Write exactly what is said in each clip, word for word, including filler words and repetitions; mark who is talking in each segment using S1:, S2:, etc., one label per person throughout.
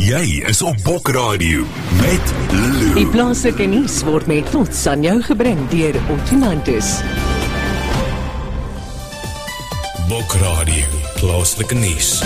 S1: Jy is op Bok Radio met Lulu.
S2: Die plaaslike nuus word met trots aan jou gebring deur Ottomantis.
S1: Bok Radio, plaaslike nuus.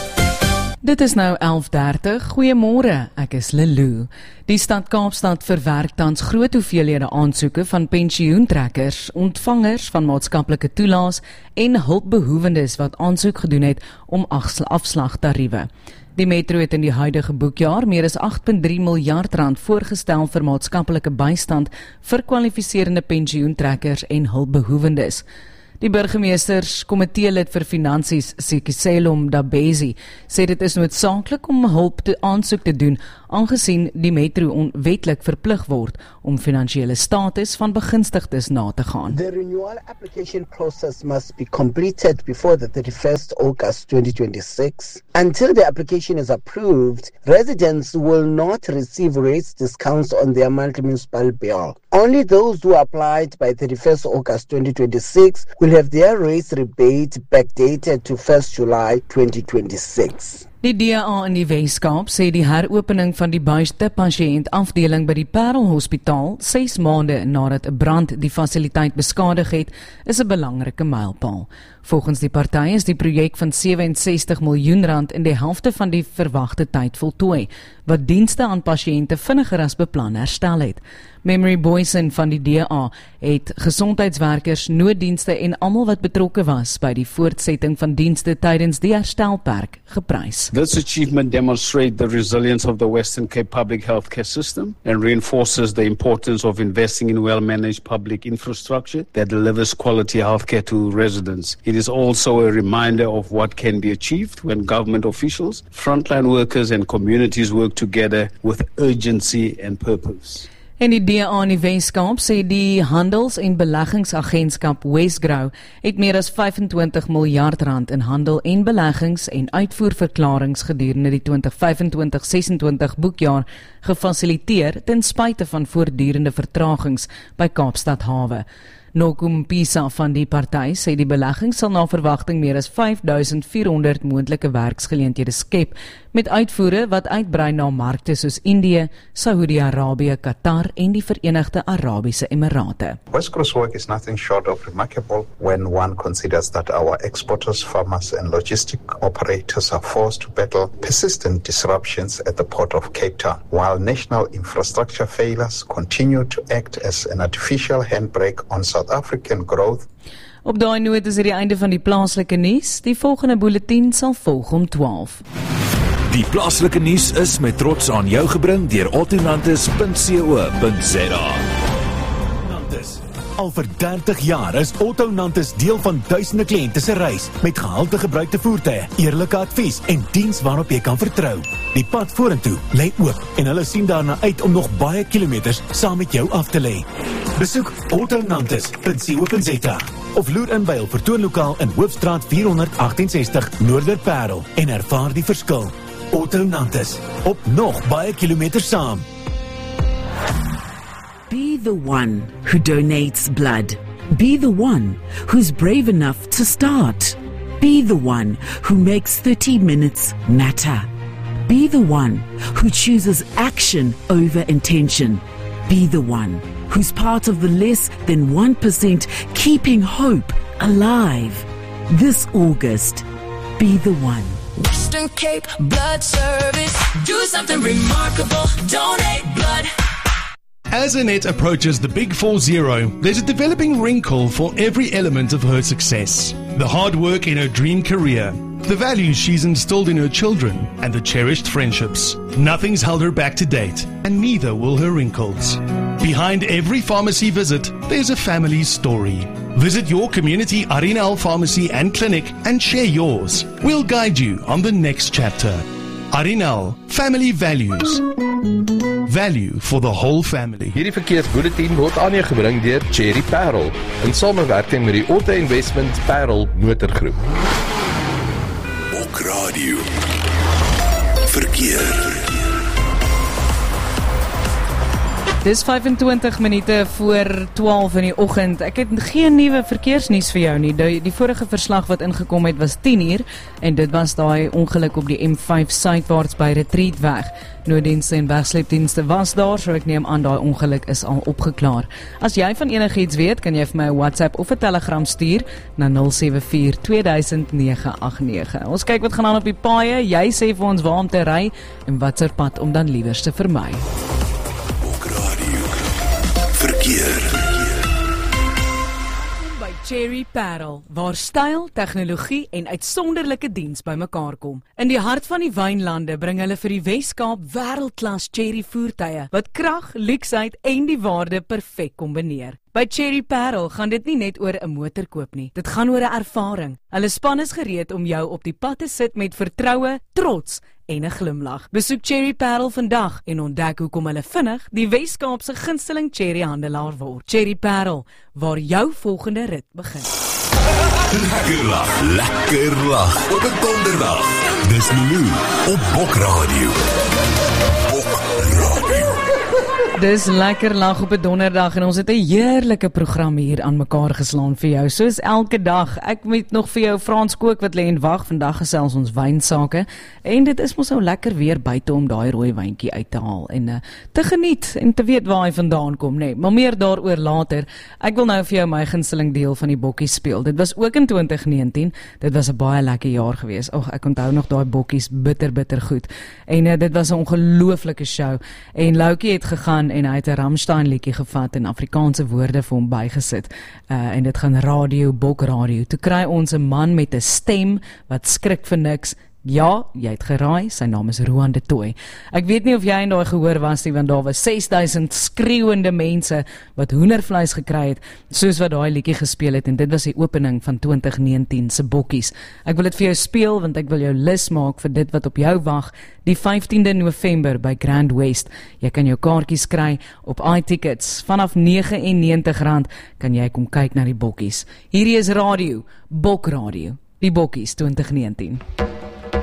S3: Dit is nou elf dertig. Goeiemôre, ek is Lulu. Die stad Kaapstad verwerk tans groot hoeveelhede aansoeke van pensioentrekkers, ontvangers van maatskaplike toelaas en hulpbehoewendes wat aansoek gedoen het om afslagtariewe. Die metro het in die huidige boekjaar meer as agt komma drie miljard rand voorgestel vir maatskaplike bystand vir kwalifiserende pensioentrekkers en hulpbehoewendes. Die burgemeesters komitee lid vir finansies, Sekiselo Mdabezi, sê dit is noodsaaklik om hulp te aansoek te doen, aangesien die metro onwetlik verplig word om finansiële status van begunstigdes na te gaan.
S4: The renewal application process must be completed before the thirty-first of August twenty twenty-six. Until the application is approved, residents will not receive rates discounts on their monthly municipal bill. Only those who applied by thirty-first of August twenty twenty-six will have their rates rebate backdated to first of July twenty twenty-six.
S3: Die D A in die Weskaap sê die heropening van die buiste pasiënt afdeling by die Parel Hospitaal ses maande nadat 'n brand die fasiliteit beskadig het, is 'n belangrike mylpaal. Volgens die party is die projek van ses ewestig ses miljoen rand in die helfte van die verwagte tyd voltooi, wat dienste aan pasiënte vinniger as beplan herstel het. Memory Boyson van die D A het gesondheidswerkers, nooddienste en almal wat betrokke was by die voortsetting van dienste tydens die herstelperk geprys.
S5: This achievement demonstrates the resilience of the Western Cape public healthcare system and reinforces the importance of investing in well-managed public infrastructure that delivers quality healthcare to residents. It is also a reminder of what can be achieved when government officials, frontline workers and communities work together with urgency and purpose.
S3: En die D A in die Weskaap sê die handels- en beleggingsagentskap Westgrow het meer as vyfentwintig miljard rand in handel en beleggings en uitvoerverklarings gedurende die twenty vyfentwintig sesentwintig boekjaar gefasiliteer ten spyte van voortdurende vertragings by Kaapstad Hawe. Nokum Pisa van die party sê die belegging sal na verwagting meer as vyf duisend vier honderd moontlike werksgeleenthede skep, met uitvoere wat uitbrei na markte soos Indië, Saudi-Arabië, Qatar en die Verenigde Arabiese Emirate.
S6: Westgrow's work is nothing short of remarkable when one considers that our exporters, farmers and logistic operators are forced to battle persistent disruptions at the port of Cape Town, while national infrastructure failures continue to act as an artificial handbrake on South African growth.
S3: Op daai noot is dit die einde van die plaaslike nuus. Die volgende bulletin sal volg om twaalf.
S1: Die plaaslike nuus is met trots aan jou gebring deur ottonantis punt co punt za.
S7: Al vir dertig jaar is Ottonantis deel van duisende kliënte se reis met gehalte gebruikte voertuie, eerlike advies en diens waarop jy kan vertrou. Die pad vorentoe lê oop en hulle sien daarna uit om nog baie kilometers saam met jou af te lê. Besoek ottonantis punt co punt za of loer in by hul vertoonlokaal in Hoofstraat vier agtensestig Noorderparel en ervaar die verskil. Ottonantis, op nog baie kilometers saam.
S8: Be the one who donates blood. Be the one who's brave enough to start. Be the one who makes thirty minutes matter. Be the one who chooses action over intention. Be the one who's part of the less than one percent keeping hope alive. This August, be the one.
S9: Western Cape Blood Service. Do something remarkable. Donate blood.
S10: As Annette approaches the big four zero, there's a developing wrinkle for every element of her success. The hard work in her dream career, the values she's instilled in her children, and the cherished friendships. Nothing's held her back to date, and neither will her wrinkles. Behind every pharmacy visit, there's a family story. Visit your community Arinal pharmacy and clinic and share yours. We'll guide you on the next chapter. Arinal, family values. Value for the whole family.
S11: Hierdie verkeersbulletin word aan jou gebring deur Cherry Parel in samewerking met die Otto Investment Parel Motorgroep.
S1: Bok Radio. Verkeer.
S3: Dis vyfentwintig minute voor twaalf in die oggend. Ek het geen nuwe verkeersnuus vir jou nie. Die, die vorige verslag wat ingekom het was tien uur en dit was daai ongeluk op die M vyf suidwaarts by Retreatweg. Nooddienste en wegsleepdienste was daar, so ek neem aan daai ongeluk is al opgeklaar. As jy van enigiets weet, kan jy vir my 'n WhatsApp of 'n Telegram stuur na nul sewe vier twee duisend nege agt nege. Ons kyk wat gaan aan op die paaie. Jy sê vir ons waar om te ry en watser pad om dan liewers te vermy.
S1: Verkeer.
S3: By Cherry Parel, waar styl, tegnologie en uitsonderlike diens bymekaar kom. In die hart van die wynlande bring hulle vir die Wes-Kaap wêreldklas cherry voertuie wat krag, luksheid en die waarde perfek kombineer. By Cherry Parel gaan dit nie net oor 'n motor koop nie. Dit gaan oor 'n ervaring. Hulle span is gereed om jou op die pad te sit met vertroue, trots en 'n glimlag. Besoek Cherry Parel vandag en ontdek hoekom hulle vinnig die Wes-Kaap se gunsteling cherry handelaar word. Cherry Parel, waar jou volgende rit begin.
S1: Lekker lag, lekker lag op 'n donderdag. Dis Lulu op Bokradio. Bokradio.
S3: Dis lekker lag op 'n donderdag en ons het 'n heerlike program hier aan mekaar geslaan vir jou, soos elke dag. Ek moet nog vir jou Frans kook wat lê en wag. Vandag gesels ons wynsake en dit is mos nou lekker weer buite om daai rooi wyntjie uit te haal en uh, te geniet en te weet waar hy vandaan kom, nê. Nee, maar meer daaroor later. Ek wil nou vir jou my gunsteling deel van die bokkies speel. Dit was ook in twintig negentien. Dit was 'n baie lekker jaar gewees. Ag, ek onthou nog daai bokkies bitter bitter goed. En uh, dit was 'n ongelooflike show en Loukie het gegaan en hy het 'n Rammstein liedjie gevat en Afrikaanse woorde vir hom bygesit. Uh, en dit gaan radio, Bokradio. Toe kry ons 'n man met 'n stem wat skrik vir niks. Ja, jy het geraai, sy naam is Roan de Tooi. Ek weet nie of jy in daai gehoor was nie, want daar was ses duisend skreeuende mense wat hoendervleis gekry het, soos wat daai liedjie gespeel het, en dit was die opening van twintig negentien se bokkies. Ek wil dit vir jou speel, want ek wil jou lus maak vir dit wat op jou wag, die vyftiende November by Grand West. Jy kan jou kaartjies kry op iTickets. Vanaf nege en negentig rand kan jy kom kyk na die bokkies. Hierdie is radio, Bokradio, die bokkies twintig negentien.